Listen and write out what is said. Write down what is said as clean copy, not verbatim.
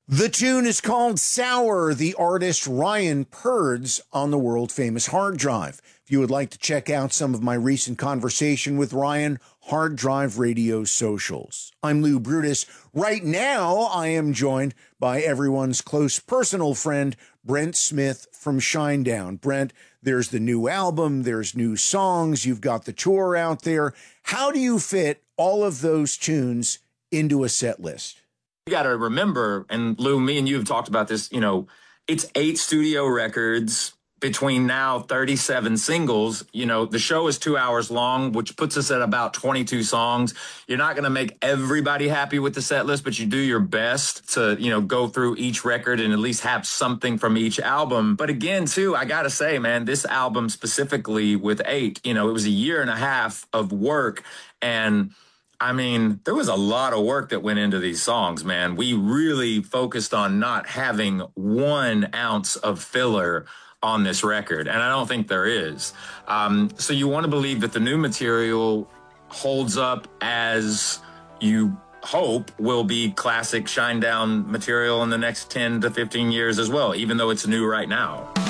The tune is called Sour, the artist Ryan Purds on the world famous Hard Drive. If you would like to check out some of my recent conversation with Ryan, Hard Drive Radio socials. I'm Lou Brutus. Right now, I am joined by everyone's close personal friend, Brent Smith from Shinedown. Brent, there's the new album, there's new songs, you've got the tour out there. How do you fit all of those tunes into a set list? You got to remember, and Lou, me and you have talked about this, it's 8 studio records between now 37 singles. The show is 2 hours long, which puts us at about 22 songs. You're not going to make everybody happy with the set list, but you do your best to, go through each record and at least have something from each album. But again, too, I got to say, man, this album specifically with 8, it was a year and a half of work. And there was a lot of work that went into these songs, man. We really focused on not having 1 ounce of filler on this record, and I don't think there is. So you want to believe that the new material holds up as you hope will be classic Shinedown material in the next 10 to 15 years as well, even though it's new right now.